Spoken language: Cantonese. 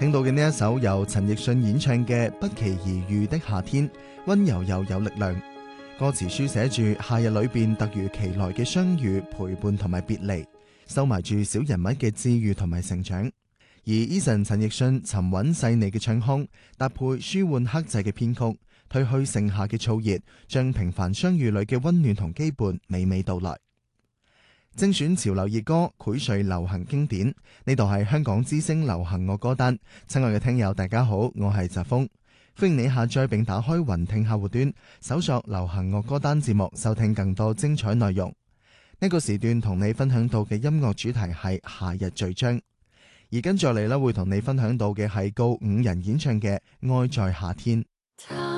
聽到嘅呢一首由陳奕迅演唱嘅《不期而遇的夏天》，溫柔又有力量。歌詞書寫住夏日裏邊突如其來嘅相遇、陪伴同埋別離，收埋住小人物嘅治愈同埋成長。而 Eason 陳奕迅沉穩細膩嘅唱腔，搭配舒緩克制嘅編曲，褪去盛夏嘅燥熱，將平凡相遇裏嘅溫暖同羈絆娓娓道來。精選潮流熱歌，薈萃流行經典。呢度係香港之聲流行樂歌單。親愛嘅聽友大家好，我係澤峰，歡迎你下載並打開雲聽客戶端，搜索流行樂歌單節目，收聽更多精彩內容。呢個時段同你分享到嘅音樂主題係夏日序章，而跟住嚟會同你分享到嘅係告五人演唱嘅《愛在夏天》。